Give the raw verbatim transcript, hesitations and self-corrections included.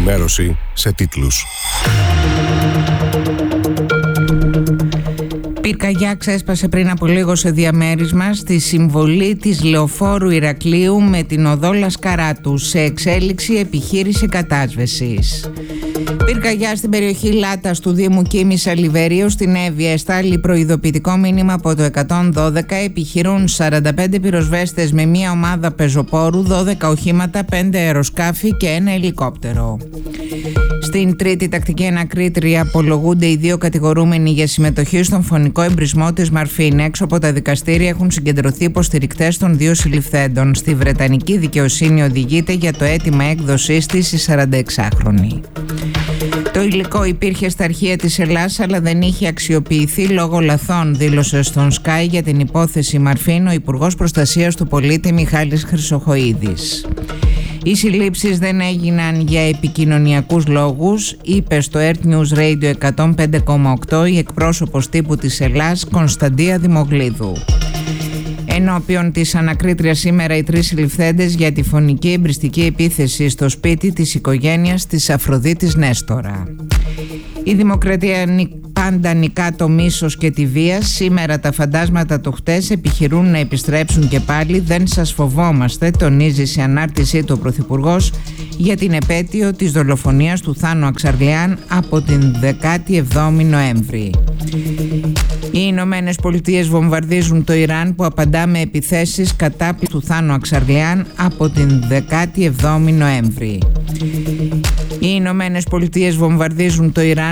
ενημέρωση σε τίτλους. Πυρκαγιά ξέσπασε πριν από λίγο σε διαμέρισμα στη συμβολή της Λεωφόρου Ηρακλείου με την οδό Λασκαράτου, σε εξέλιξη επιχείρηση κατάσβεσης. Πυρκαγιά στην περιοχή Λάτας του Δήμου Κίμης Αλιβερίου στην Εύβοια. Εστάλει προειδοποιητικό μήνυμα από το εκατόν δώδεκα. Επιχειρούν σαράντα πέντε πυροσβέστες με μία ομάδα πεζοπόρου, δώδεκα οχήματα, πέντε αεροσκάφη και ένα ελικόπτερο. Στην τρίτη τακτική ανακρίτρια απολογούνται οι δύο κατηγορούμενοι για συμμετοχή στον φωνικό εμπρισμό της Μαρφίν. Έξω από τα δικαστήρια έχουν συγκεντρωθεί υποστηρικτές των δύο συλληφθέντων. Στη Βρετανική δικαιοσύνη οδηγείται για το αίτημα έκδοσής της η σαρανταεξάχρονη. Το υλικό υπήρχε στα αρχεία της Ελλάς, αλλά δεν είχε αξιοποιηθεί λόγω λαθών, δήλωσε στον Sky για την υπόθεση Μαρφίν ο Υπουργός Προστασίας του Πολίτη Μιχάλης Χρυσοχοΐδης. Οι συλλήψεις δεν έγιναν για επικοινωνιακούς λόγους, είπε στο Earth News Radio εκατόν πέντε κόμμα οκτώ η εκπρόσωπος τύπου της Ελλάς Κωνσταντία Δημογλίδου. Ενώπιον της ανακρίτριας σήμερα οι τρεις συλληφθέντες για τη φωνική εμπριστική επίθεση στο σπίτι της οικογένειας της Αφροδίτης Νέστορα. Η δημοκρατία πάντα νικά το μίσος και τη βία. Σήμερα τα φαντάσματα του χτες επιχειρούν να επιστρέψουν και πάλι. Δεν σας φοβόμαστε, τονίζει σε ανάρτησή του ο Πρωθυπουργός για την επέτειο της δολοφονίας του Θάνου Αξαρλιάν από την δεκάτη εβδόμη Νοέμβρη. Οι Ηνωμένες Πολιτείες βομβαρδίζουν το Ιράν που απαντά με επιθέσεις κατά του Θάνου Αξαρλιάν από την δεκάτη εβδόμη Νοέμβρη. Οι Ηνωμένες Πολιτείες βομβαρδίζουν το Ιράν